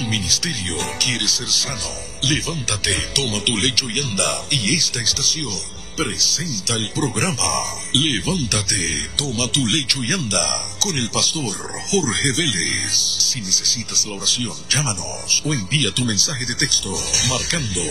ministerio quiere ser sano. Levántate, toma tu lecho y anda. Y esta estación presenta el programa Levántate, toma tu lecho y anda, con el pastor Jorge Vélez. Si necesitas la oración, llámanos o envía tu mensaje de texto marcando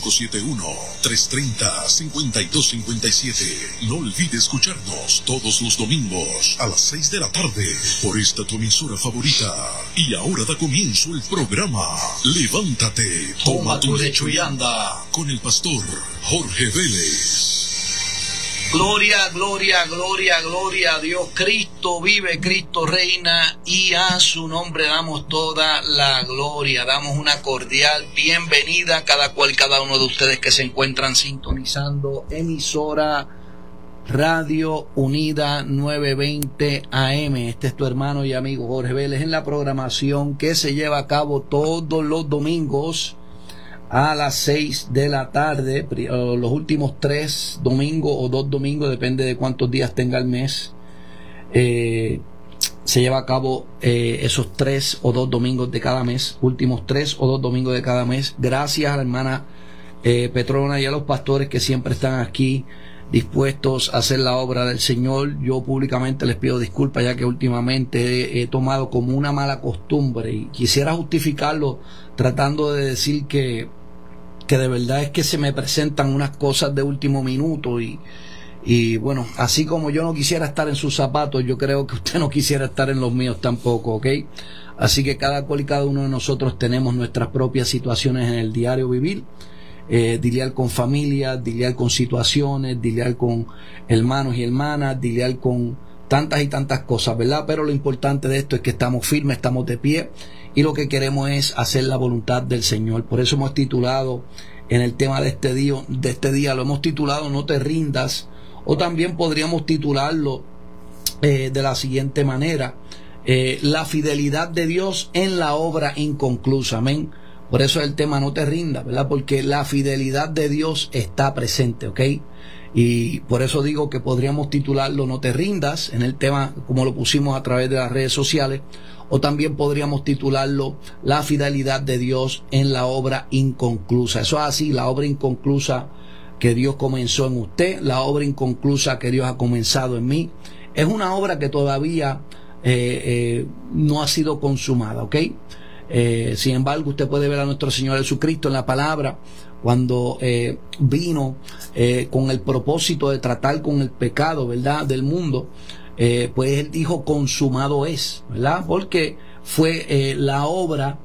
571-330-5257. No olvides escucharnos todos los domingos a las 6 de la tarde por esta tu emisora favorita. Y ahora da comienzo el programa Levántate, toma tu lecho y anda, con el pastor Jorge Vélez. Gloria, gloria, gloria, gloria a Dios. Cristo vive, Cristo reina, y a su nombre damos toda la gloria. Damos una cordial bienvenida a cada uno de ustedes que se encuentran sintonizando emisora Radio Unida 920 AM. Este es tu hermano y amigo Jorge Vélez en la programación que se lleva a cabo todos los domingos a las 6 de la tarde, los últimos 3 domingos o 2 domingos, depende de cuántos días tenga el mes. Se lleva a cabo esos 3 o 2 domingos de cada mes, últimos 3 o 2 domingos de cada mes. Gracias a la hermana Petrona y a los pastores que siempre están aquí dispuestos a hacer la obra del Señor. Yo públicamente les pido disculpas, ya que últimamente he tomado como una mala costumbre y quisiera justificarlo tratando de decir que de verdad es que se me presentan unas cosas de último minuto y bueno, así como yo no quisiera estar en sus zapatos, yo creo que usted no quisiera estar en los míos tampoco, ¿ok? Así que cada cual y cada uno de nosotros tenemos nuestras propias situaciones en el diario vivir, lidiar con familias, lidiar con situaciones, lidiar con hermanos y hermanas, lidiar con tantas y tantas cosas, ¿verdad? Pero lo importante de esto es que estamos firmes, estamos de pie y lo que queremos es hacer la voluntad del Señor. Por eso hemos titulado en el tema de este día lo hemos titulado No te rindas, o también podríamos titularlo de la siguiente manera: la fidelidad de Dios en la obra inconclusa. Amén. Por eso el tema No te rindas, ¿verdad? Porque la fidelidad de Dios está presente, ¿ok? Y por eso digo que podríamos titularlo No te rindas en el tema como lo pusimos a través de las redes sociales, o también podríamos titularlo La fidelidad de Dios en la obra inconclusa. Eso es así, la obra inconclusa que Dios comenzó en usted, la obra inconclusa que Dios ha comenzado en mí, es una obra que todavía no ha sido consumada, ¿ok? Sin embargo, usted puede ver a nuestro Señor Jesucristo en la palabra cuando vino con el propósito de tratar con el pecado, ¿verdad?, del mundo. Pues Él dijo consumado es, ¿verdad? Porque fue la obra,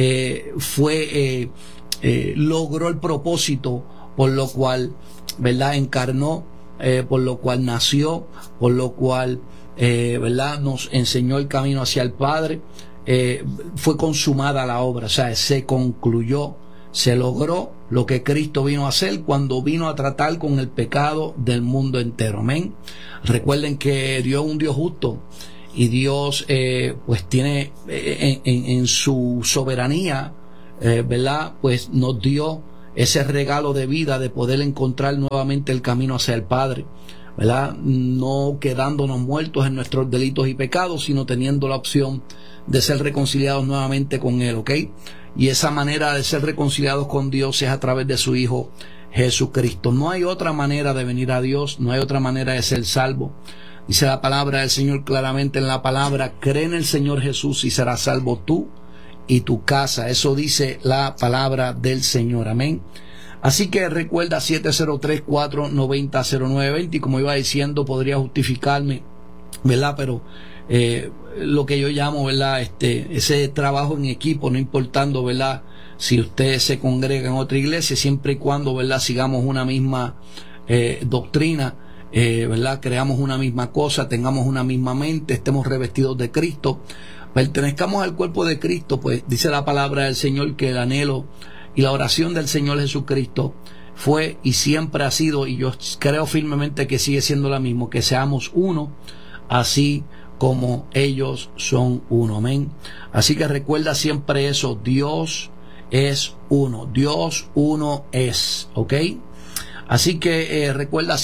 logró el propósito por lo cual, ¿verdad?, encarnó, por lo cual nació, por lo cual, ¿verdad?, nos enseñó el camino hacia el Padre. Fue consumada la obra, o sea, se concluyó, se logró lo que Cristo vino a hacer cuando vino a tratar con el pecado del mundo entero. Amén. Recuerden que Dios es un Dios justo y Dios pues tiene en su soberanía, ¿verdad?, pues nos dio ese regalo de vida de poder encontrar nuevamente el camino hacia el Padre, ¿verdad? No quedándonos muertos en nuestros delitos y pecados, sino teniendo la opción de ser reconciliados nuevamente con Él, ¿ok? Y esa manera de ser reconciliados con Dios es a través de su Hijo Jesucristo. No hay otra manera de venir a Dios, no hay otra manera de ser salvo. Dice la palabra del Señor claramente en la palabra: cree en el Señor Jesús y serás salvo tú y tu casa. Eso dice la palabra del Señor. Amén. Así que recuerda 703-490-0920, y como iba diciendo, podría justificarme, ¿verdad? Pero lo que yo llamo, ¿verdad?, ese trabajo en equipo, no importando, ¿verdad?, si usted se congrega en otra iglesia, siempre y cuando, ¿verdad?, sigamos una misma doctrina, ¿verdad?, creamos una misma cosa, tengamos una misma mente, estemos revestidos de Cristo, pertenezcamos al cuerpo de Cristo. Pues dice la palabra del Señor que el anhelo y la oración del Señor Jesucristo fue y siempre ha sido, y yo creo firmemente que sigue siendo la misma, que seamos uno, así como ellos son uno. Amén. Así que recuerda siempre eso: Dios es uno, Dios uno es, ¿ok? Así que recuerda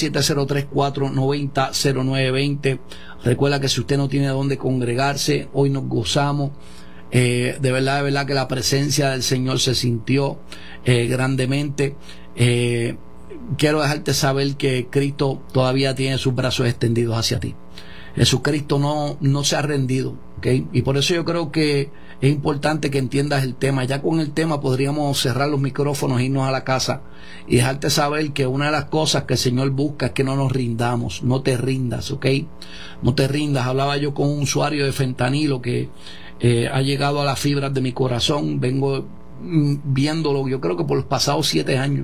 703-490-0920. Recuerda que si usted no tiene dónde congregarse, hoy nos gozamos De verdad que la presencia del Señor se sintió grandemente. Quiero dejarte saber que Cristo todavía tiene sus brazos extendidos hacia ti. Jesucristo no se ha rendido, ¿okay? Y por eso yo creo que es importante que entiendas el tema. Ya con el tema podríamos cerrar los micrófonos, irnos a la casa y dejarte saber que una de las cosas que el Señor busca es que no nos rindamos. No te rindas, ¿ok? No te rindas. Hablaba yo con un usuario de fentanilo que ha llegado a las fibras de mi corazón. Vengo viéndolo, yo creo que por los pasados 7 años.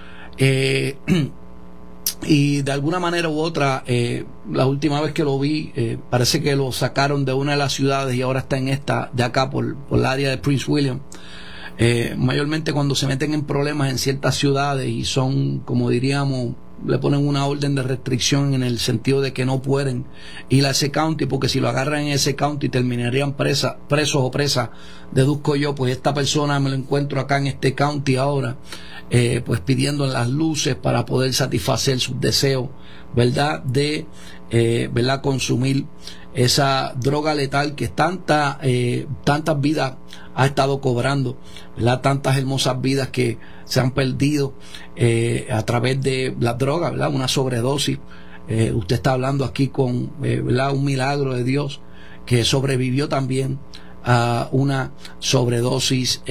Y de alguna manera u otra, la última vez que lo vi, parece que lo sacaron de una de las ciudades y ahora está en esta de acá por el área de Prince William. Mayormente cuando se meten en problemas en ciertas ciudades y son, como diríamos, le ponen una orden de restricción en el sentido de que no pueden ir a ese county, porque si lo agarran en ese county terminarían presos o presas. Deduzco yo, pues esta persona me lo encuentro acá en este county ahora, pues pidiendo en las luces para poder satisfacer sus deseos, ¿verdad? De, ¿verdad? Consumir esa droga letal que tantas vidas ha estado cobrando, ¿verdad? Tantas hermosas vidas que se han perdido a través de la droga, ¿verdad? Una sobredosis. Usted está hablando aquí con, ¿verdad? Un milagro de Dios que sobrevivió también a una sobredosis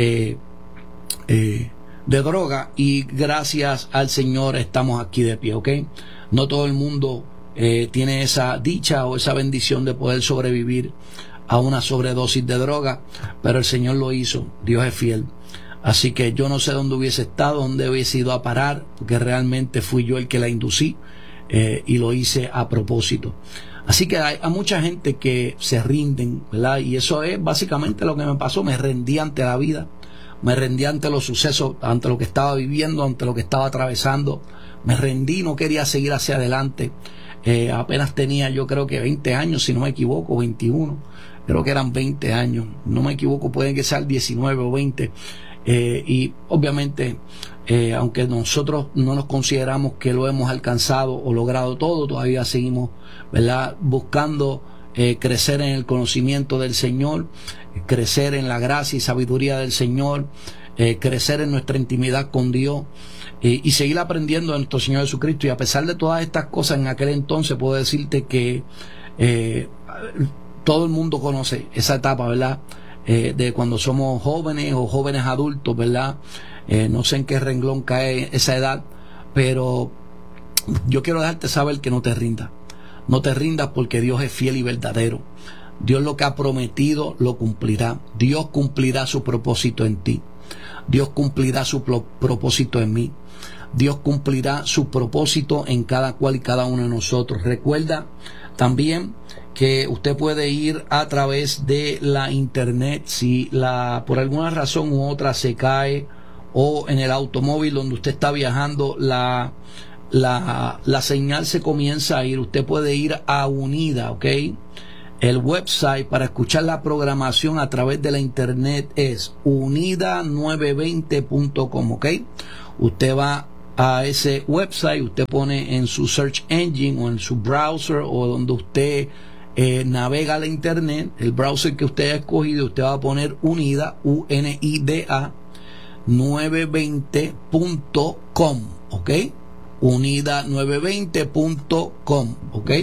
de droga, y gracias al Señor estamos aquí de pie, ¿ok? No todo el mundo tiene esa dicha o esa bendición de poder sobrevivir a una sobredosis de droga, pero el Señor lo hizo. Dios es fiel. Así que yo no sé dónde hubiese estado, dónde hubiese ido a parar, porque realmente fui yo el que la inducí y lo hice a propósito. Así que hay mucha gente que se rinden, ¿verdad? Y eso es básicamente lo que me pasó. Me rendí ante la vida, me rendí ante los sucesos, ante lo que estaba viviendo, ante lo que estaba atravesando. Me rendí, no quería seguir hacia adelante. Apenas tenía, yo creo que 20 años, si no me equivoco, 21. Creo que eran 20 años, no me equivoco, pueden que sean 19 o 20. Y obviamente, aunque nosotros no nos consideramos que lo hemos alcanzado o logrado todo, todavía seguimos, ¿verdad? Buscando crecer en el conocimiento del Señor, crecer en la gracia y sabiduría del Señor, crecer en nuestra intimidad con Dios, y seguir aprendiendo de nuestro Señor Jesucristo. Y a pesar de todas estas cosas, en aquel entonces puedo decirte que todo el mundo conoce esa etapa, ¿verdad? De cuando somos jóvenes o jóvenes adultos, ¿verdad? No sé en qué renglón cae esa edad, pero yo quiero dejarte saber que no te rindas. No te rindas, porque Dios es fiel y verdadero. Dios lo que ha prometido lo cumplirá. Dios cumplirá su propósito en ti. Dios cumplirá su propósito en mí. Dios cumplirá su propósito en cada cual y cada uno de nosotros. Recuerda también que usted puede ir a través de la internet. Si por alguna razón u otra se cae, o en el automóvil donde usted está viajando la señal se comienza a ir, usted puede ir a Unida, ¿ok? El website para escuchar la programación a través de la internet es unida920.com, ¿ok? Usted va a ese website, usted pone en su search engine o en su browser o donde usted navega la internet, el browser que usted ha escogido, usted va a poner Unida, UNIDA 920.com, ¿ok? Unida920.com, ¿ok?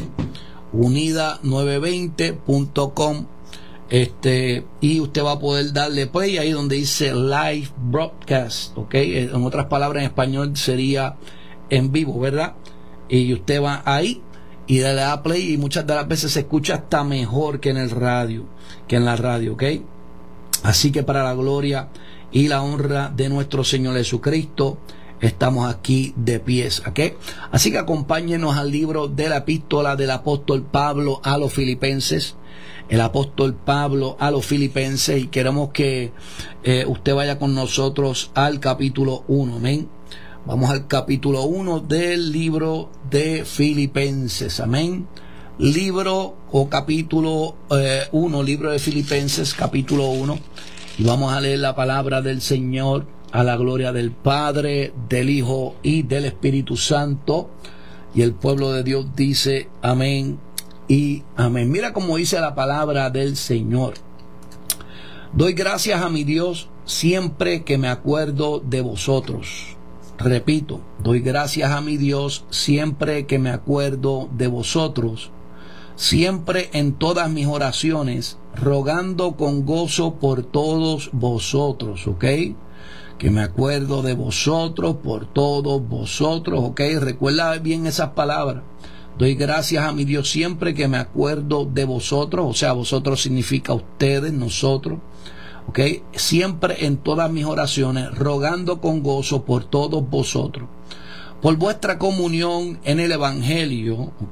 Unida920.com, y usted va a poder darle play ahí donde dice live broadcast, ¿ok? En otras palabras, en español sería en vivo, ¿verdad? Y usted va ahí y le da play, y muchas de las veces se escucha hasta mejor que en el radio, que en la radio, ¿ok? Así que para la gloria y la honra de nuestro Señor Jesucristo, estamos aquí de pies, ¿ok? Así que acompáñenos al libro de la epístola del apóstol Pablo a los Filipenses. El apóstol Pablo a los Filipenses, y queremos que usted vaya con nosotros al capítulo 1, amén. Vamos al capítulo 1 del libro de Filipenses, amén. Libro o capítulo 1, libro de Filipenses, capítulo 1. Y vamos a leer la palabra del Señor a la gloria del Padre, del Hijo y del Espíritu Santo. Y el pueblo de Dios dice amén y amén. Mira cómo dice la palabra del Señor. Doy gracias a mi Dios siempre que me acuerdo de vosotros. Repito, doy gracias a mi Dios siempre que me acuerdo de vosotros, siempre en todas mis oraciones, rogando con gozo por todos vosotros, ¿ok? Que me acuerdo de vosotros, por todos vosotros, ¿ok? Recuerda bien esas palabras. Doy gracias a mi Dios siempre que me acuerdo de vosotros, o sea, vosotros significa ustedes, nosotros, ¿ok? Siempre en todas mis oraciones, rogando con gozo por todos vosotros, por vuestra comunión en el Evangelio, ¿ok?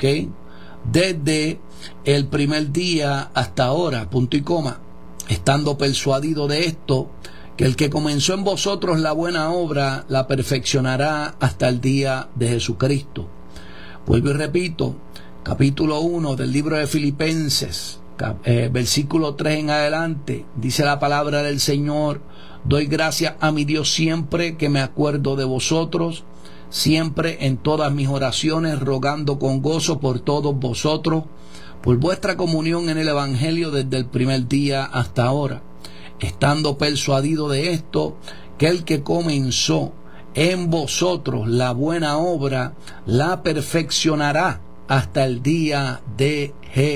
Desde el primer día hasta ahora, punto y coma, estando persuadido de esto, que el que comenzó en vosotros la buena obra, la perfeccionará hasta el día de Jesucristo. Vuelvo y repito, capítulo 1 del libro de Filipenses, versículo 3 en adelante, dice la palabra del Señor: doy gracias a mi Dios siempre que me acuerdo de vosotros, siempre en todas mis oraciones, rogando con gozo por todos vosotros, por vuestra comunión en el Evangelio desde el primer día hasta ahora, estando persuadido de esto, que el que comenzó en vosotros la buena obra, la perfeccionará hasta el día de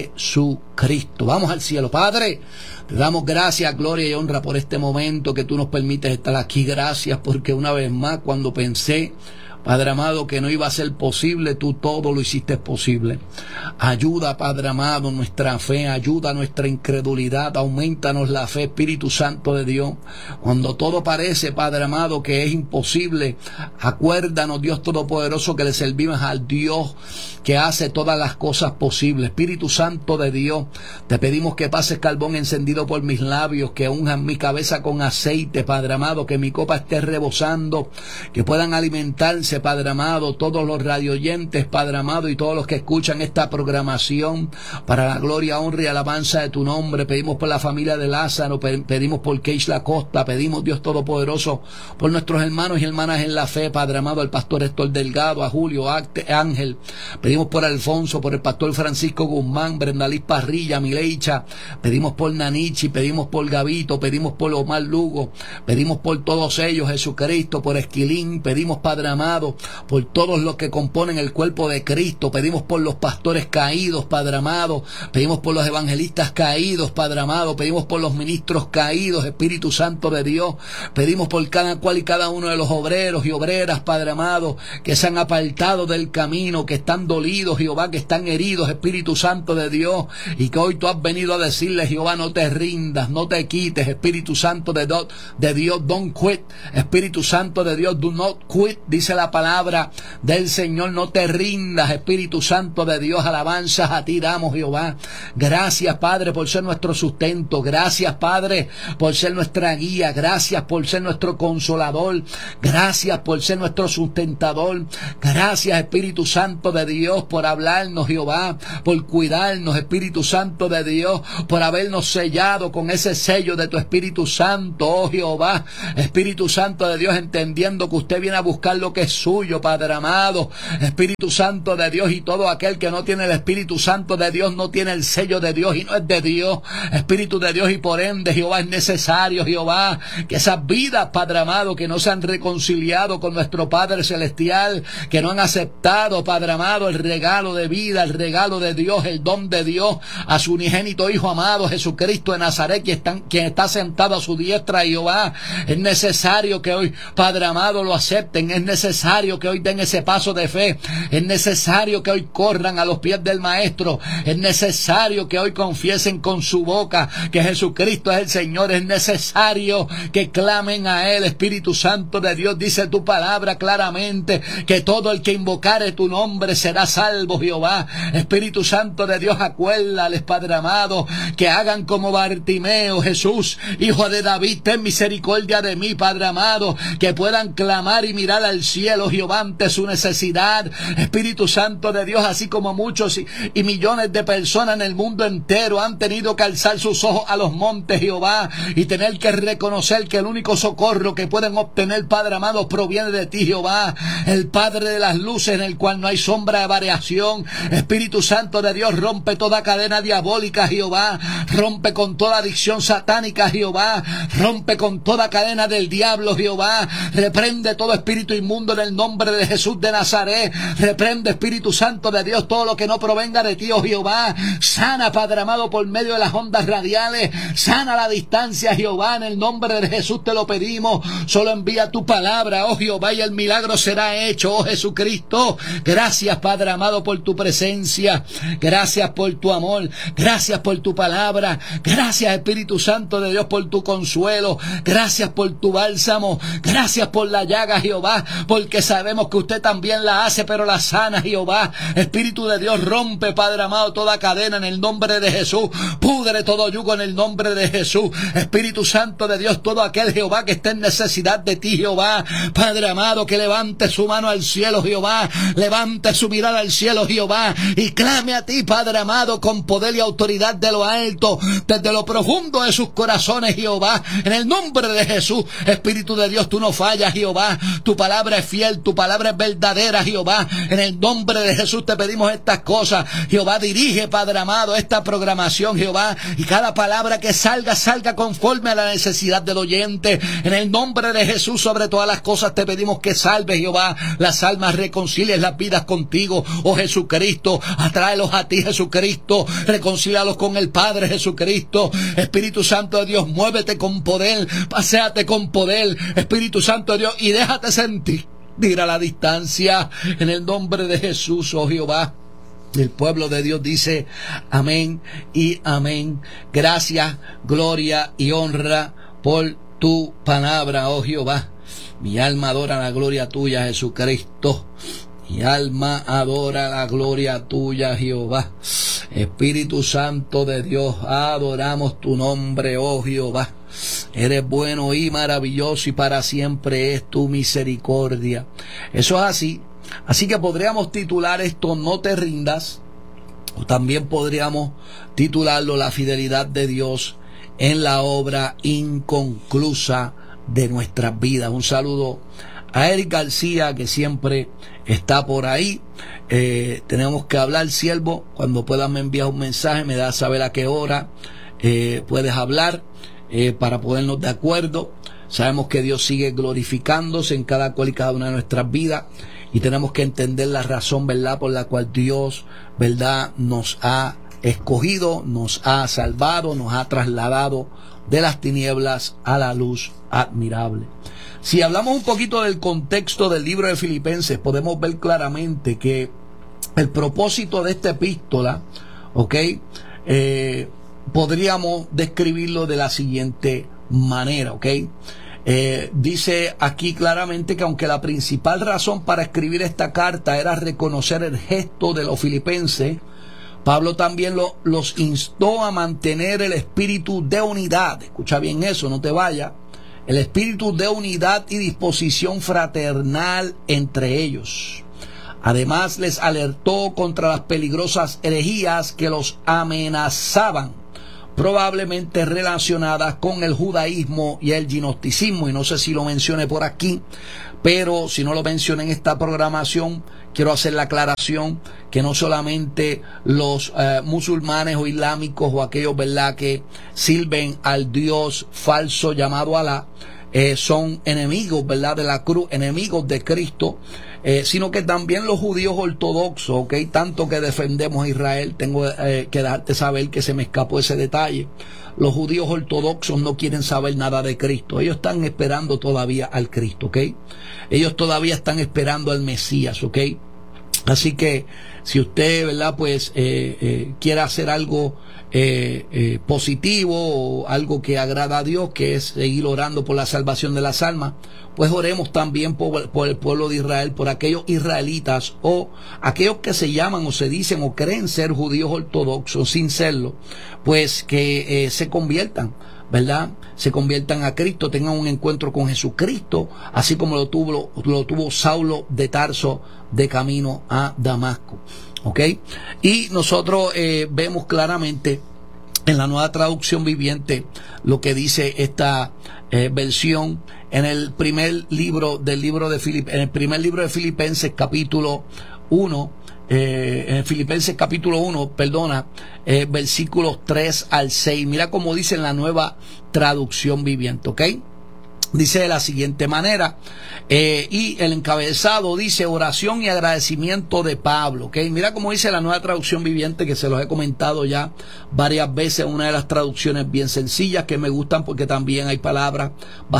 Jesucristo. Vamos al cielo. Padre, te damos gracias, gloria y honra por este momento que tú nos permites estar aquí. Gracias porque una vez más, cuando pensé, Padre amado, que no iba a ser posible, tú todo lo hiciste posible. Ayuda, Padre amado, nuestra fe, ayuda nuestra incredulidad, aumentanos la fe, Espíritu Santo de Dios. Cuando todo parece, Padre amado, que es imposible, acuérdanos, Dios Todopoderoso, que le servimos al Dios que hace todas las cosas posibles. Espíritu Santo de Dios, te pedimos que pases carbón encendido por mis labios, que unjan mi cabeza con aceite, Padre amado, que mi copa esté rebosando, que puedan alimentarse, Padre amado, todos los radioyentes, Padre amado, y todos los que escuchan esta programación, para la gloria, honra y alabanza de tu nombre. Pedimos por la familia de Lázaro, pedimos por Keishla Costa, pedimos, Dios Todopoderoso, por nuestros hermanos y hermanas en la fe, Padre amado, al pastor Héctor Delgado, a Julio Ángel, pedimos por Alfonso, por el pastor Francisco Guzmán, Brendaliz Parrilla, Mileicha, pedimos por Nanichi, pedimos por Gavito, pedimos por Omar Lugo, pedimos por todos ellos, Jesucristo, por Esquilín, pedimos, Padre amado, por todos los que componen el cuerpo de Cristo, pedimos por los pastores caídos, Padre amado, pedimos por los evangelistas caídos, Padre amado, pedimos por los ministros caídos, Espíritu Santo de Dios, pedimos por cada cual y cada uno de los obreros y obreras, Padre amado, que se han apartado del camino, que están dolidos, Jehová, que están heridos, Espíritu Santo de Dios, y que hoy tú has venido a decirles, Jehová, no te rindas, no te quites, Espíritu Santo de Dios, don't quit, Espíritu Santo de Dios, do not quit, dice la palabra del Señor, no te rindas, Espíritu Santo de Dios, alabanzas a ti damos, Jehová. Gracias, Padre, por ser nuestro sustento, gracias, Padre, por ser nuestra guía, gracias por ser nuestro consolador, gracias por ser nuestro sustentador, gracias, Espíritu Santo de Dios, por hablarnos, Jehová, por cuidarnos, Espíritu Santo de Dios, por habernos sellado con ese sello de tu Espíritu Santo, oh Jehová, Espíritu Santo de Dios, entendiendo que usted viene a buscar lo que es suyo, Padre amado, Espíritu Santo de Dios, y todo aquel que no tiene el Espíritu Santo de Dios no tiene el sello de Dios y no es de Dios, Espíritu de Dios, y por ende, Jehová, es necesario, Jehová, que esas vidas, Padre amado, que no se han reconciliado con nuestro Padre Celestial, que no han aceptado, Padre amado, el regalo de vida, el regalo de Dios, el don de Dios, a su unigénito Hijo amado, Jesucristo de Nazaret, quien está sentado a su diestra, Jehová, es necesario que hoy, Padre amado, lo acepten, es necesario que hoy den ese paso de fe, es necesario que hoy corran a los pies del Maestro, es necesario que hoy confiesen con su boca que Jesucristo es el Señor, es necesario que clamen a Él, Espíritu Santo de Dios, dice tu palabra claramente, que todo el que invocare tu nombre será salvo, Jehová, Espíritu Santo de Dios, acuérdales, Padre amado, que hagan como Bartimeo, Jesús, Hijo de David, ten misericordia de mí, Padre amado, que puedan clamar y mirar al cielo, cielo, Jehová, ante su necesidad. Espíritu Santo de Dios, así como muchos y millones de personas en el mundo entero han tenido que alzar sus ojos a los montes, Jehová, y tener que reconocer que el único socorro que pueden obtener, Padre amado, proviene de ti, Jehová, el Padre de las luces, en el cual no hay sombra de variación. Espíritu Santo de Dios, rompe toda cadena diabólica, Jehová, rompe con toda adicción satánica, Jehová, rompe con toda cadena del diablo, Jehová, reprende todo espíritu inmundo en el nombre de Jesús de Nazaret. Reprende, Espíritu Santo de Dios, todo lo que no provenga de ti, oh Jehová. Sana, Padre amado, por medio de las ondas radiales, sana la distancia, Jehová, en el nombre de Jesús te lo pedimos. Solo envía tu palabra, oh Jehová, y el milagro será hecho, oh Jesucristo. Gracias, Padre amado, por tu presencia, gracias por tu amor, gracias por tu palabra, gracias, Espíritu Santo de Dios, por tu consuelo, gracias por tu bálsamo, gracias por la llaga, Jehová, porque sabemos que usted también la hace, pero la sana, Jehová. Espíritu de Dios, rompe, Padre amado, toda cadena en el nombre de Jesús, pudre todo yugo en el nombre de Jesús. Espíritu Santo de Dios, todo aquel, Jehová, que esté en necesidad de ti, Jehová, Padre amado, que levante su mano al cielo, Jehová, levante su mirada al cielo, Jehová, y clame a ti, Padre amado, con poder y autoridad de lo alto, desde lo profundo de sus corazones, Jehová, en el nombre de Jesús. Espíritu de Dios, tú no fallas, Jehová, tu palabra es fiel, tu palabra es verdadera, Jehová, en el nombre de Jesús te pedimos estas cosas. Jehová, dirige, Padre amado, esta programación, Jehová, y cada palabra que salga, salga conforme a la necesidad del oyente. En el nombre de Jesús, sobre todas las cosas te pedimos que salves, Jehová, las almas, reconcilies las vidas contigo, oh Jesucristo, atráelos a ti, Jesucristo, reconcílialos con el Padre, Jesucristo. Espíritu Santo de Dios, muévete con poder, paséate con poder, Espíritu Santo de Dios, y déjate sentir a la distancia, en el nombre de Jesús, oh Jehová. El pueblo de Dios dice amén y amén. Gracias, gloria y honra por tu palabra, oh Jehová. Mi alma adora la gloria tuya, Jesucristo. Mi alma adora la gloria tuya, Jehová. Espíritu Santo de Dios, adoramos tu nombre, oh Jehová. Eres bueno y maravilloso, y para siempre es tu misericordia. Eso es así. Así que podríamos titular esto No te rindas, o también podríamos titularlo La fidelidad de Dios en la obra inconclusa de nuestras vidas. Un saludo a Eric García, que siempre está por ahí. Tenemos que hablar, siervo. Cuando puedas me envías un mensaje, me das saber a qué hora puedes hablar, para ponernos de acuerdo. Sabemos que Dios sigue glorificándose en cada cual y cada una de nuestras vidas, y tenemos que entender la razón, ¿verdad?, por la cual Dios, ¿verdad?, nos ha escogido, nos ha salvado, nos ha trasladado de las tinieblas a la luz admirable. Si hablamos un poquito del contexto del libro de Filipenses, podemos ver claramente que el propósito de esta epístola, podríamos describirlo de la siguiente manera, dice aquí claramente que aunque la principal razón para escribir esta carta era reconocer el gesto de los filipenses, Pablo también los instó a mantener el espíritu de unidad. Escucha bien eso, no te vayas. El espíritu de unidad y disposición fraternal entre ellos. Además, les alertó contra las peligrosas herejías que los amenazaban, probablemente relacionadas con el judaísmo y el gnosticismo. Y no sé si lo mencioné por aquí, pero si no lo mencioné en esta programación, quiero hacer la aclaración que no solamente los musulmanes o islámicos o aquellos, ¿verdad?, que sirven al Dios falso llamado Alá, son enemigos, ¿verdad?, de la cruz, enemigos de Cristo, sino que también los judíos ortodoxos, tanto que defendemos a Israel. Tengo que dejarte saber que se me escapó ese detalle. Los judíos ortodoxos no quieren saber nada de Cristo. Ellos están esperando todavía al Cristo, ellos todavía están esperando al Mesías, Así que si usted, ¿verdad?, pues quiere hacer algo positivo o algo que agrada a Dios, que es seguir orando por la salvación de las almas, pues oremos también por el pueblo de Israel, por aquellos israelitas o aquellos que se llaman o se dicen o creen ser judíos ortodoxos sin serlo, pues que se conviertan ¿verdad?, se conviertan a Cristo, tengan un encuentro con Jesucristo, así como lo tuvo Saulo de Tarso de camino a Damasco. ¿Ok? Y nosotros vemos claramente en la Nueva Traducción Viviente lo que dice esta versión en el primer libro de Filipenses capítulo 1, en Filipenses capítulo 1, versículos 3 al 6. Mira cómo dice en la Nueva Traducción Viviente, ¿ok? Dice de la siguiente manera, y el encabezado dice oración y agradecimiento de Pablo, ¿ok? Mira cómo dice la Nueva Traducción Viviente, que se los he comentado ya varias veces, una de las traducciones bien sencillas que me gustan porque también hay palabras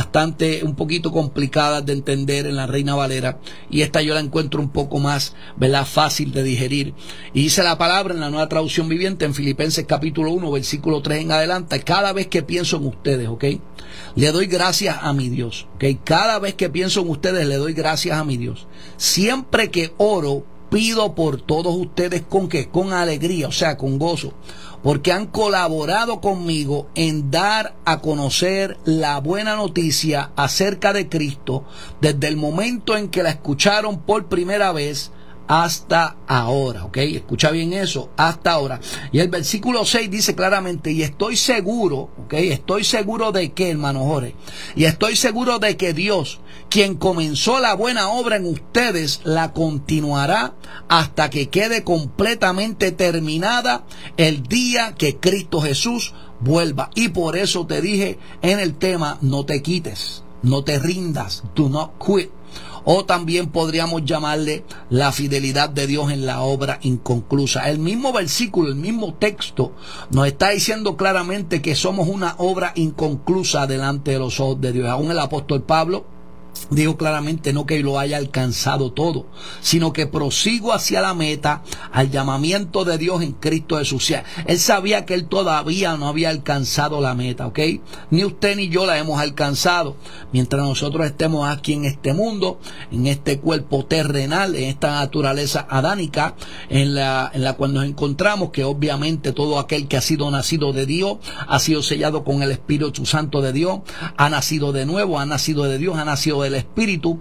un poquito complicadas de entender en la Reina Valera, y esta yo la encuentro un poco más, ¿verdad?, fácil de digerir. Y dice la palabra en la Nueva Traducción Viviente en Filipenses capítulo 1, versículo 3 en adelante: cada vez que pienso en ustedes, ¿ok?, le doy gracias a mi Dios, ¿okay? Cada vez que pienso en ustedes le doy gracias a mi Dios. Siempre que oro, pido por todos ustedes ¿con qué? Con alegría, o sea, con gozo, porque han colaborado conmigo en dar a conocer la buena noticia acerca de Cristo desde el momento en que la escucharon por primera vez hasta ahora, ¿ok? Escucha bien eso, hasta ahora. Y el versículo 6 dice claramente: y estoy seguro, ¿ok? Estoy seguro de que, hermano Jorge, y estoy seguro de que Dios, quien comenzó la buena obra en ustedes, la continuará hasta que quede completamente terminada el día que Cristo Jesús vuelva. Y por eso te dije en el tema: no te quites, no te rindas, do not quit. O también podríamos llamarle la fidelidad de Dios en la obra inconclusa. El mismo versículo, el mismo texto nos está diciendo claramente que somos una obra inconclusa delante de los ojos de Dios. Aún el apóstol Pablo dijo claramente no que lo haya alcanzado todo, sino que prosigo hacia la meta, al llamamiento de Dios en Cristo Jesús. O sea, él sabía que él todavía no había alcanzado la meta, ¿ok? Ni usted ni yo la hemos alcanzado. Mientras nosotros estemos aquí en este mundo, en este cuerpo terrenal, en esta naturaleza adánica, en la cual nos encontramos, que obviamente todo aquel que ha sido nacido de Dios, ha sido sellado con el Espíritu Santo de Dios, ha nacido de nuevo, ha nacido de Dios, ha nacido del Espíritu,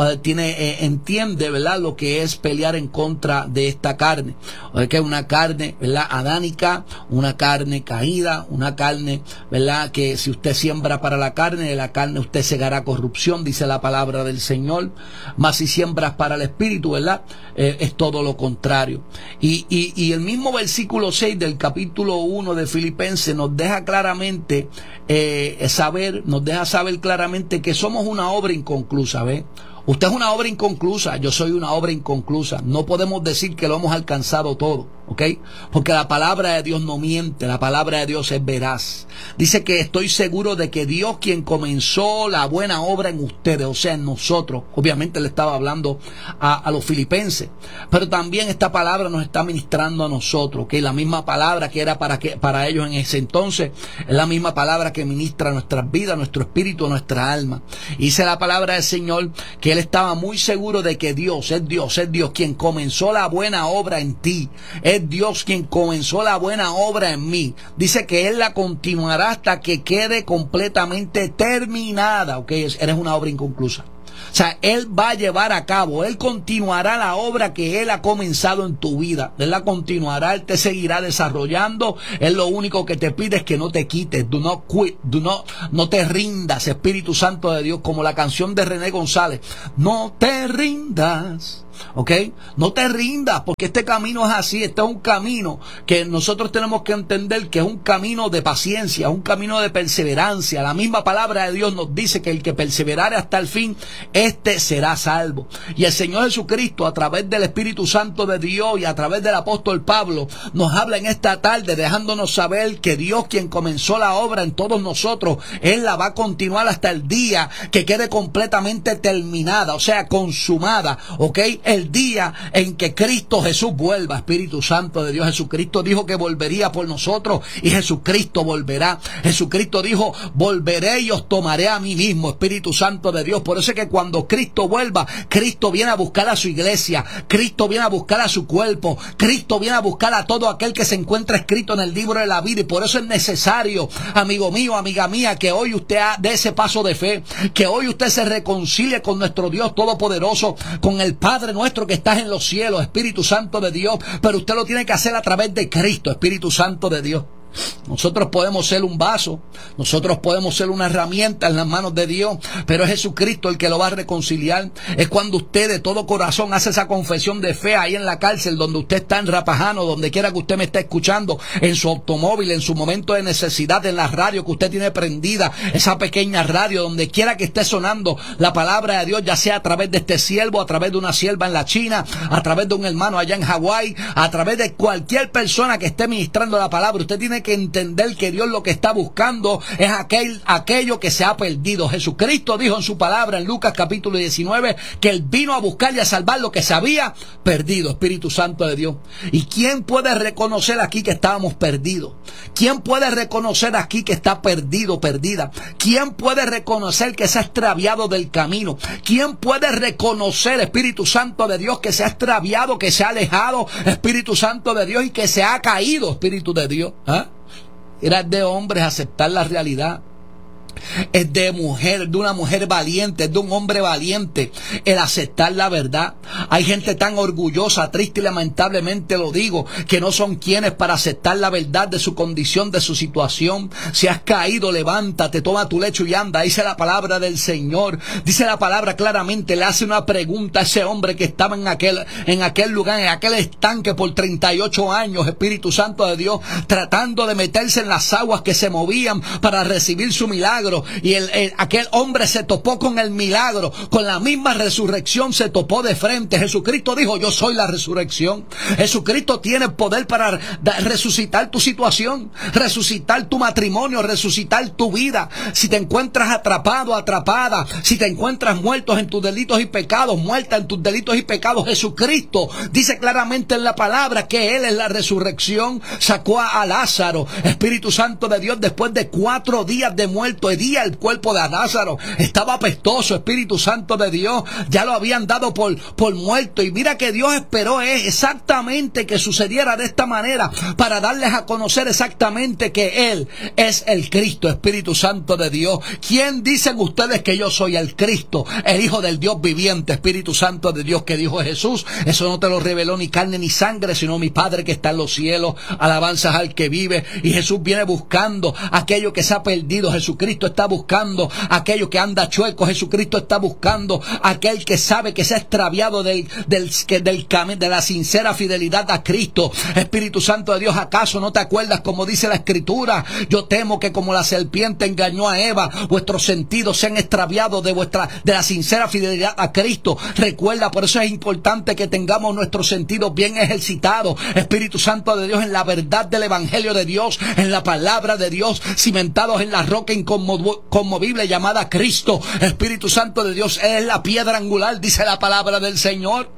entiende, ¿verdad?, lo que es pelear en contra de esta carne, que es una carne, ¿verdad?, adánica, una carne caída, una carne, ¿verdad?, que si usted siembra para la carne, de la carne usted segará corrupción, dice la palabra del Señor. Mas si siembras para el Espíritu, ¿verdad?, es todo lo contrario. Y el mismo versículo 6 del capítulo 1 de Filipenses nos deja claramente nos deja saber claramente que somos una obra inconclusa, ¿ve? Usted es una obra inconclusa, yo soy una obra inconclusa. No podemos decir que lo hemos alcanzado todo, ¿ok? Porque la palabra de Dios no miente, la palabra de Dios es veraz. Dice que estoy seguro de que Dios, quien comenzó la buena obra en ustedes, o sea, en nosotros, obviamente le estaba hablando a los filipenses, pero también esta palabra nos está ministrando a nosotros, que la misma palabra que era para ellos en ese entonces, es la misma palabra que ministra nuestras vidas, nuestro espíritu, nuestra alma. Y dice la palabra del Señor que él estaba muy seguro de que Dios es Dios quien comenzó la buena obra en ti, es Dios quien comenzó la buena obra en mí. Dice que él la continuará hasta que quede completamente terminada, ¿ok? Eres una obra inconclusa. O sea, él va a llevar a cabo, él continuará la obra que él ha comenzado en tu vida, él la continuará, él te seguirá desarrollando. Él lo único que te pide es que no te quites, do not quit, no te rindas, Espíritu Santo de Dios, como la canción de René González, no te rindas. ¿Ok? No te rindas, porque este camino es así, este es un camino que nosotros tenemos que entender que es un camino de paciencia, un camino de perseverancia. La misma palabra de Dios nos dice que el que perseverare hasta el fin, este será salvo. Y el Señor Jesucristo, a través del Espíritu Santo de Dios y a través del apóstol Pablo, nos habla en esta tarde, dejándonos saber que Dios, quien comenzó la obra en todos nosotros, Él la va a continuar hasta el día que quede completamente terminada, o sea, consumada, ¿ok? el día en que Cristo Jesús vuelva. Espíritu Santo de Dios, Jesucristo dijo que volvería por nosotros y Jesucristo volverá. Jesucristo dijo, volveré y os tomaré a mí mismo. Espíritu Santo de Dios. Por eso es que cuando Cristo vuelva, Cristo viene a buscar a su iglesia, Cristo viene a buscar a su cuerpo, Cristo viene a buscar a todo aquel que se encuentra escrito en el libro de la vida. Y por eso es necesario, amigo mío, amiga mía, que hoy usted dé ese paso de fe, que hoy usted se reconcilie con nuestro Dios Todopoderoso, con el Padre nuestro que está en los cielos, Espíritu Santo de Dios. Pero usted lo tiene que hacer a través de Cristo, Espíritu Santo de Dios. Nosotros podemos ser un vaso, nosotros podemos ser una herramienta en las manos de Dios, pero es Jesucristo el que lo va a reconciliar. Es cuando usted de todo corazón hace esa confesión de fe ahí en la cárcel, donde usted está en Rapajano, donde quiera que usted me esté escuchando, en su automóvil, en su momento de necesidad, en la radio que usted tiene prendida, esa pequeña radio, donde quiera que esté sonando la palabra de Dios, ya sea a través de este siervo, a través de una sierva en la China, a través de un hermano allá en Hawái, a través de cualquier persona que esté ministrando la palabra. Usted tiene que entender que Dios lo que está buscando es aquello que se ha perdido. Jesucristo dijo en su palabra en Lucas capítulo 19 que Él vino a buscar y a salvar lo que se había perdido. Espíritu Santo de Dios. ¿Y quién puede reconocer aquí que estábamos perdidos? ¿Quién puede reconocer aquí que está perdido, perdida? ¿Quién puede reconocer que se ha extraviado del camino? ¿Quién puede reconocer, Espíritu Santo de Dios, que se ha extraviado, que se ha alejado, Espíritu Santo de Dios, y que se ha caído, Espíritu de Dios? Era de hombres aceptar la realidad. Es de una mujer valiente, es de un hombre valiente el aceptar la verdad. Hay gente tan orgullosa, triste y lamentablemente lo digo, que no son quienes para aceptar la verdad de su condición, de su situación. Si has caído, levántate, toma tu lecho y anda. Dice la palabra del Señor, dice la palabra claramente. Le hace una pregunta a ese hombre que estaba en aquel lugar, en aquel estanque por 38 años, Espíritu Santo de Dios, tratando de meterse en las aguas que se movían para recibir su milagro. Y aquel hombre se topó con el milagro, con la misma resurrección se topó de frente. Jesucristo dijo, yo soy la resurrección. Jesucristo tiene poder para resucitar tu situación, resucitar tu matrimonio, resucitar tu vida. Si te encuentras atrapado, atrapada, si te encuentras muertos en tus delitos y pecados, muerta en tus delitos y pecados, Jesucristo dice claramente en la palabra que Él es la resurrección. Sacó a Lázaro, Espíritu Santo de Dios, después de 4 días de muerto. El cuerpo de Lázaro estaba apestoso, Espíritu Santo de Dios, ya lo habían dado por muerto. Y mira que Dios esperó exactamente que sucediera de esta manera para darles a conocer exactamente que Él es el Cristo, Espíritu Santo de Dios. ¿Quién dicen ustedes que yo soy? El Cristo, el Hijo del Dios viviente, Espíritu Santo de Dios, que dijo Jesús. Eso no te lo reveló ni carne ni sangre, sino mi Padre que está en los cielos. Alabanzas al que vive. Y Jesús viene buscando aquello que se ha perdido. Jesucristo está buscando aquello que anda chueco. Jesucristo está buscando aquel que sabe que se ha extraviado del camino, de la sincera fidelidad a Cristo. Espíritu Santo de Dios, ¿acaso no te acuerdas como dice la Escritura? Yo temo que como la serpiente engañó a Eva, vuestros sentidos se han extraviado de la sincera fidelidad a Cristo. Recuerda, por eso es importante que tengamos nuestros sentidos bien ejercitados, Espíritu Santo de Dios, en la verdad del Evangelio de Dios, en la palabra de Dios, cimentados en la roca inconmovible llamada Cristo. Espíritu Santo de Dios, Él es la piedra angular, dice la palabra del Señor.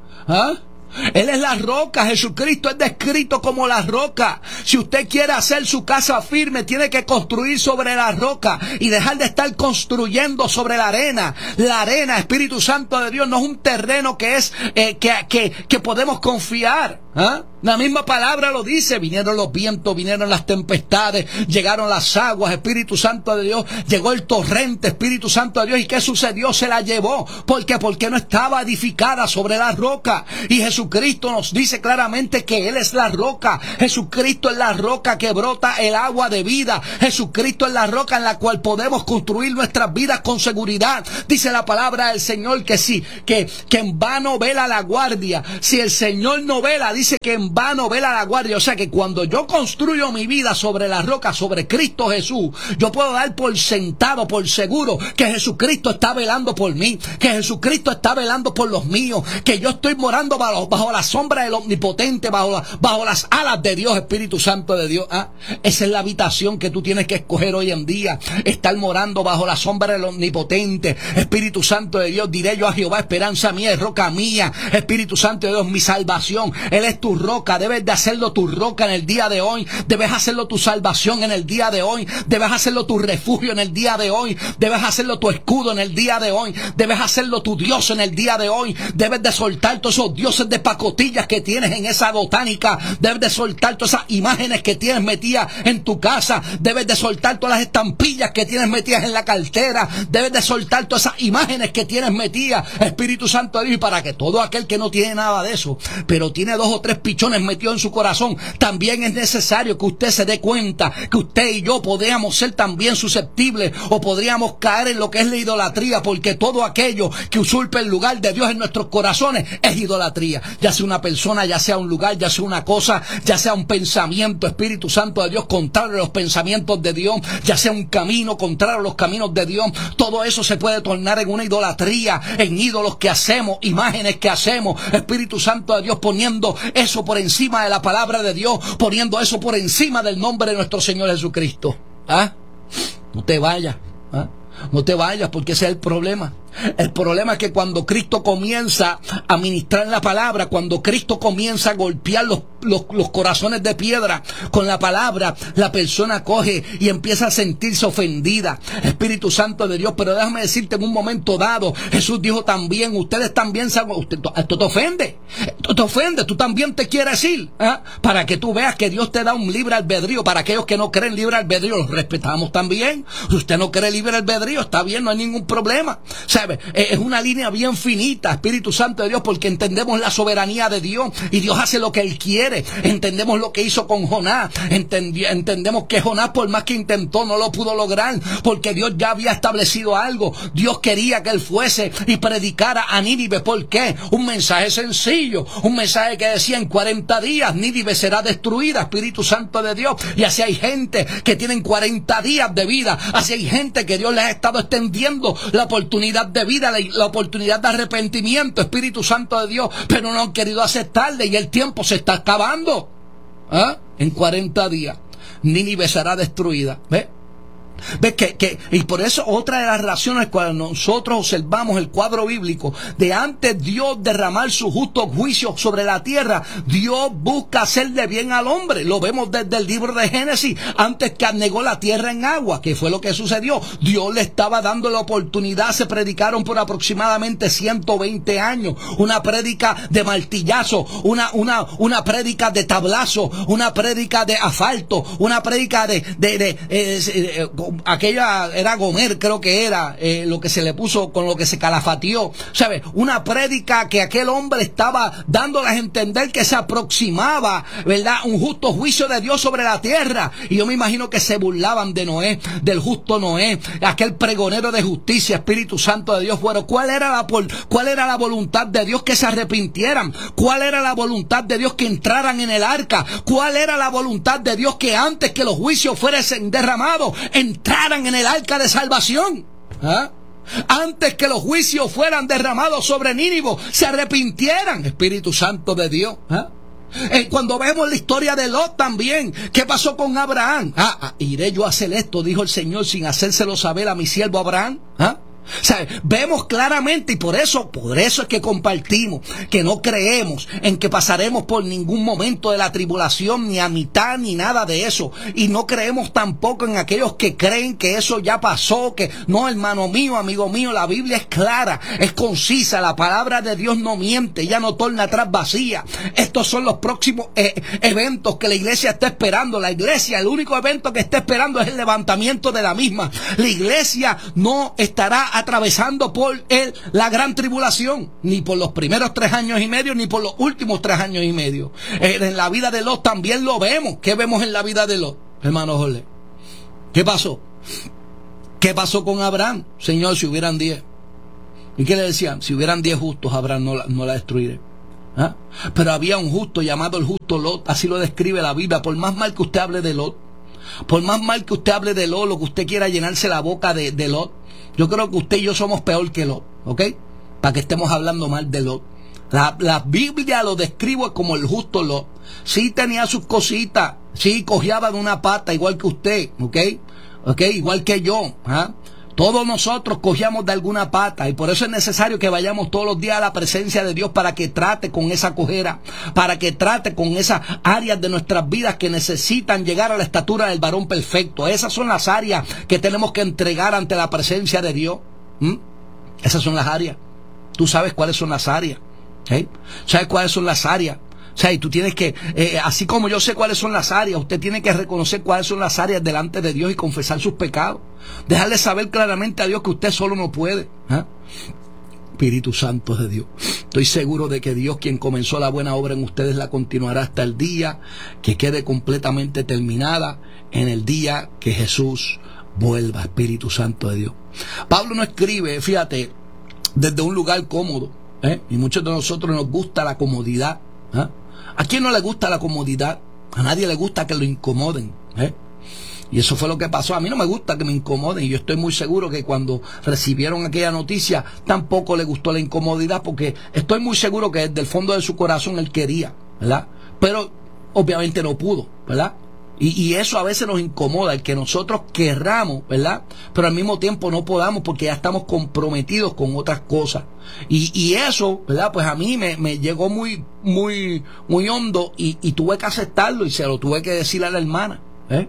Él es la roca. Jesucristo es descrito como la roca. Si usted quiere hacer su casa firme, tiene que construir sobre la roca y dejar de estar construyendo sobre la arena. La arena, Espíritu Santo de Dios, no es un terreno que es que podemos confiar. La misma palabra lo dice. Vinieron los vientos, vinieron las tempestades, llegaron las aguas, Espíritu Santo de Dios, llegó el torrente, Espíritu Santo de Dios. ¿Y qué sucedió? Se la llevó. ¿Por qué? Porque no estaba edificada sobre la roca. Y Jesucristo nos dice claramente que Él es la roca. Jesucristo es la roca que brota el agua de vida. Jesucristo es la roca en la cual podemos construir nuestras vidas con seguridad. Dice la palabra del Señor que sí, que en vano vela la guardia. Si el Señor no vela, dice que en vano vela la guardia. O sea que cuando yo construyo mi vida sobre la roca, sobre Cristo Jesús, yo puedo dar por sentado, por seguro, que Jesucristo está velando por mí, que Jesucristo está velando por los míos, que yo estoy morando bajo la sombra del Omnipotente, bajo las alas de Dios, Espíritu Santo de Dios. Esa es la habitación que tú tienes que escoger hoy en día, estar morando bajo la sombra del Omnipotente, Espíritu Santo de Dios. Diré yo a Jehová, esperanza mía, es roca mía, Espíritu Santo de Dios, mi salvación. Él es tu roca, debes de hacerlo tu roca en el día de hoy, debes hacerlo tu salvación en el día de hoy, debes hacerlo tu refugio en el día de hoy, debes hacerlo tu escudo en el día de hoy, debes hacerlo tu Dios en el día de hoy, debes de soltar todos esos dioses de pacotillas que tienes en esa botánica, debes de soltar todas esas imágenes que tienes metidas en tu casa, debes de soltar todas las estampillas que tienes metidas en la cartera, debes de soltar todas esas imágenes que tienes metidas, Espíritu Santo de Dios, y para que todo aquel que no tiene nada de eso, pero tiene 2 o 3 pichones metidos en su corazón, también es necesario que usted se dé cuenta que usted y yo podríamos ser también susceptibles o podríamos caer en lo que es la idolatría, porque todo aquello que usurpe el lugar de Dios en nuestros corazones es idolatría, ya sea una persona, ya sea un lugar, ya sea una cosa, ya sea un pensamiento, Espíritu Santo de Dios, contrario a los pensamientos de Dios, ya sea un camino contrario a los caminos de Dios. Todo eso se puede tornar en una idolatría, en ídolos que hacemos, imágenes que hacemos, Espíritu Santo de Dios, poniendo eso por encima de la palabra de Dios, poniendo eso por encima del nombre de nuestro Señor Jesucristo. No te vayas, no te vayas, porque ese es el problema. El problema es que cuando Cristo comienza a ministrar la palabra, cuando Cristo comienza a golpear los corazones de piedra con la palabra, la persona coge y empieza a sentirse ofendida, Espíritu Santo de Dios. Pero déjame decirte, en un momento dado Jesús dijo también, ustedes también saben, esto te ofende, tú también te quieres ir, para que tú veas que Dios te da un libre albedrío. Para aquellos que no creen libre albedrío, los respetamos también. Si usted no cree libre albedrío, está bien, no hay ningún problema. Es una línea bien finita, Espíritu Santo de Dios, porque entendemos la soberanía de Dios y Dios hace lo que Él quiere. Entendemos lo que hizo con Jonás, entendemos que Jonás, por más que intentó, no lo pudo lograr, porque Dios ya había establecido algo. Dios quería que él fuese y predicara a Nínive. ¿Por qué? Un mensaje sencillo, un mensaje que decía: en 40 días Nínive será destruida, Espíritu Santo de Dios. Y así hay gente que tienen 40 días de vida, así hay gente que Dios les ha estado extendiendo la oportunidad de vida, la oportunidad de arrepentimiento, Espíritu Santo de Dios, pero no han querido aceptarle y el tiempo se está acabando. En 40 días Nínive será destruida. ¿Ves? Y por eso otra de las razones cuando nosotros observamos el cuadro bíblico de antes Dios derramar su justo juicio sobre la tierra, Dios busca hacerle bien al hombre. Lo vemos desde el libro de Génesis, antes que anegó la tierra en agua. ¿Qué fue lo que sucedió? Dios le estaba dando la oportunidad. Se predicaron por aproximadamente 120 años, una prédica de martillazo, una prédica de tablazo, una prédica de asfalto, una prédica aquella era Gomer, creo que era lo que se le puso, con lo que se calafateó, ¿sabes? Una prédica que aquel hombre estaba dándoles a entender que se aproximaba, ¿verdad?, un justo juicio de Dios sobre la tierra. Y yo me imagino que se burlaban de Noé, del justo Noé, aquel pregonero de justicia, Espíritu Santo de Dios. Bueno, ¿cuál era la voluntad de Dios? Que se arrepintieran. ¿Cuál era la voluntad de Dios? Que entraran en el arca. ¿Cuál era la voluntad de Dios? Que antes que los juicios fuesen derramados, entraran en el arca de salvación. Antes que los juicios fueran derramados sobre Nínive, se arrepintieran, Espíritu Santo de Dios. Cuando vemos la historia de Lot también, ¿qué pasó con Abraham? Iré yo a hacer esto, dijo el Señor, sin hacérselo saber a mi siervo Abraham. O sea, vemos claramente, y por eso es que compartimos, que no creemos en que pasaremos por ningún momento de la tribulación, ni a mitad, ni nada de eso. Y no creemos tampoco en aquellos que creen que eso ya pasó, que no, hermano mío, amigo mío, la Biblia es clara, es concisa, la palabra de Dios no miente, ya no torna atrás vacía. Estos son los próximos eventos que la iglesia está esperando. La iglesia, el único evento que está esperando es el levantamiento de la misma. La iglesia no estará atravesando por la gran tribulación, ni por los primeros 3 años y medio, ni por los últimos 3 años y medio. En la vida de Lot también lo vemos. ¿Qué vemos en la vida de Lot, hermano Jorge? ¿Qué pasó? ¿Qué pasó con Abraham? Señor, si hubieran 10. ¿Y qué le decían? Si hubieran 10 justos, Abraham no la destruiré. ¿ah? Pero había un justo llamado el justo Lot, así lo describe la Biblia. Por más mal que usted hable de Lot, por más mal que usted hable de Lot, lo que usted quiera llenarse la boca de Lot, yo creo que usted y yo somos peor que Lot, ¿ok? Para que estemos hablando mal de Lot. La Biblia lo describe como el justo Lot. Sí tenía sus cositas, sí cojeaba de una pata igual que usted, ¿ok? Igual que yo, ¿ah? Todos nosotros cogíamos de alguna pata, y por eso es necesario que vayamos todos los días a la presencia de Dios para que trate con esa cojera, para que trate con esas áreas de nuestras vidas que necesitan llegar a la estatura del varón perfecto. Esas son las áreas que tenemos que entregar ante la presencia de Dios. Esas son las áreas. Tú sabes cuáles son las áreas. ¿Sabes cuáles son las áreas? O sea, y tú tienes que, así como yo sé cuáles son las áreas, usted tiene que reconocer cuáles son las áreas delante de Dios y confesar sus pecados. Dejarle saber claramente a Dios que usted solo no puede. Espíritu Santo de Dios, estoy seguro de que Dios, quien comenzó la buena obra en ustedes, la continuará hasta el día que quede completamente terminada, en el día que Jesús vuelva. Espíritu Santo de Dios. Pablo no escribe, fíjate, desde un lugar cómodo, y muchos de nosotros nos gusta la comodidad. ¿A quién no le gusta la comodidad? A nadie le gusta que lo incomoden. Y eso fue lo que pasó. A mí no me gusta que me incomoden, y yo estoy muy seguro que cuando recibieron aquella noticia tampoco le gustó la incomodidad, porque estoy muy seguro que desde el fondo de su corazón él quería, ¿verdad? Pero obviamente no pudo, ¿verdad? Y eso a veces nos incomoda, el que nosotros querramos, ¿verdad? Pero al mismo tiempo no podamos, porque ya estamos comprometidos con otras cosas. Y eso, ¿verdad? Pues a mí me llegó muy hondo, y tuve que aceptarlo, y se lo tuve que decir a la hermana, en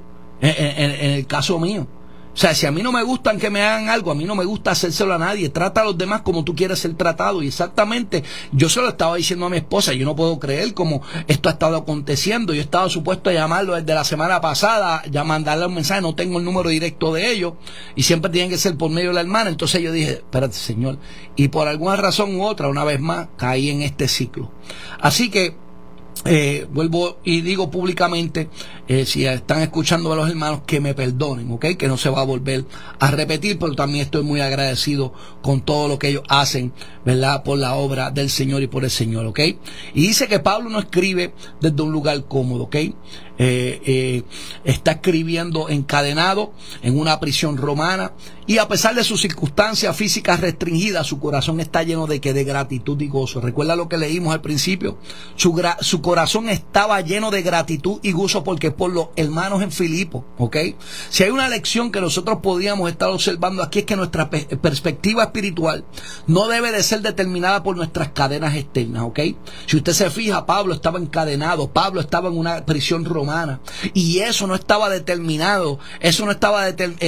el caso mío. O sea, si a mí no me gustan que me hagan algo, a mí no me gusta hacérselo a nadie. Trata a los demás como tú quieres ser tratado. Y exactamente, yo se lo estaba diciendo a mi esposa. Yo no puedo creer cómo esto ha estado aconteciendo. Yo estaba supuesto a llamarlo desde la semana pasada, ya mandarle un mensaje. No tengo el número directo de ellos, y siempre tienen que ser por medio de la hermana. Entonces yo dije, espérate, Señor. Y por alguna razón u otra, una vez más, caí en este ciclo. Así que vuelvo y digo públicamente, si están escuchando a los hermanos, que me perdonen, ¿ok? Que no se va a volver a repetir, pero también estoy muy agradecido con todo lo que ellos hacen, ¿verdad? Por la obra del Señor y por el Señor, ¿ok? Y dice que Pablo no escribe desde un lugar cómodo, ¿ok? Está escribiendo encadenado en una prisión romana, y a pesar de sus circunstancias físicas restringidas, su corazón está lleno de gratitud y gozo. Recuerda lo que leímos al principio. Su corazón estaba lleno de gratitud y gozo, porque por los hermanos en Filipo, ¿ok? Si hay una lección que nosotros podríamos estar observando aquí, es que nuestra perspectiva espiritual no debe de ser determinada por nuestras cadenas externas, ¿ok? Si usted se fija, Pablo estaba encadenado, Pablo estaba en una prisión romana, y eso no estaba determinado, eso no estaba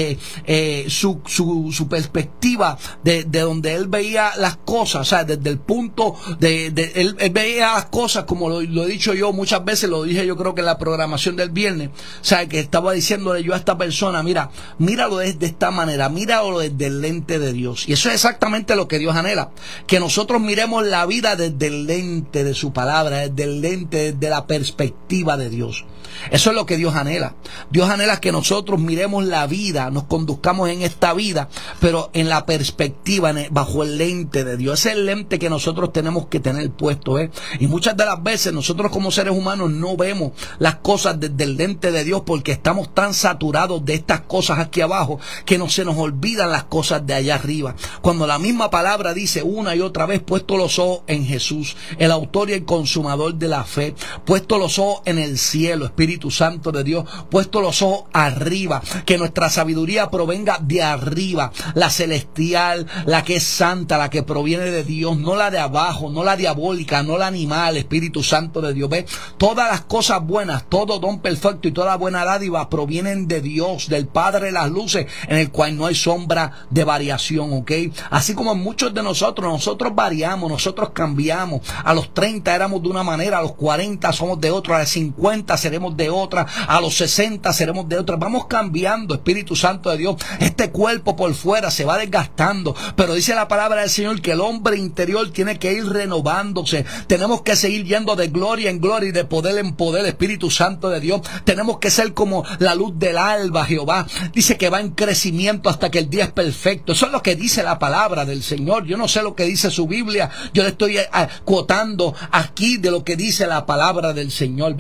su perspectiva de donde él veía las cosas, o sea, desde el punto él veía las cosas, como lo he dicho yo muchas veces, lo dije yo creo que en la programación del viernes, o sea, que estaba diciéndole yo a esta persona, míralo desde esta manera, míralo desde el lente de Dios. Y eso es exactamente lo que Dios anhela, que nosotros miremos la vida desde el lente de su palabra, desde el lente, desde la perspectiva de Dios. Eso es lo que Dios anhela. Dios anhela que nosotros miremos la vida, nos conduzcamos en esta vida, pero en la perspectiva, bajo el lente de Dios. Ese es el lente que nosotros tenemos que tener puesto, Y muchas de las veces nosotros como seres humanos no vemos las cosas desde el lente de Dios, porque estamos tan saturados de estas cosas aquí abajo que se nos olvidan las cosas de allá arriba. Cuando la misma palabra dice una y otra vez, puesto los ojos en Jesús, el autor y el consumador de la fe, puesto los ojos en el cielo, Espíritu Santo de Dios, puesto los ojos arriba, que nuestra sabiduría provenga de arriba, la celestial, la que es santa, la que proviene de Dios, no la de abajo, no la diabólica, no la animal. Espíritu Santo de Dios, ve, todas las cosas buenas, todo don perfecto y toda buena dádiva provienen de Dios, del Padre de las luces, en el cual no hay sombra de variación, ¿ok? Así como muchos de nosotros variamos, nosotros cambiamos. A los 30 éramos de una manera, a los 40 somos de otra, a los 50 seremos seremos de otra, a los 60 seremos de otra. Vamos cambiando, Espíritu Santo de Dios. Este cuerpo por fuera se va desgastando, pero dice la palabra del Señor que el hombre interior tiene que ir renovándose. Tenemos que seguir yendo de gloria en gloria y de poder en poder, Espíritu Santo de Dios. Tenemos que ser como la luz del alba, Jehová. Dice que va en crecimiento hasta que el día es perfecto. Eso es lo que dice la palabra del Señor. Yo no sé lo que dice su Biblia. Yo le estoy cuotando aquí de lo que dice la palabra del Señor.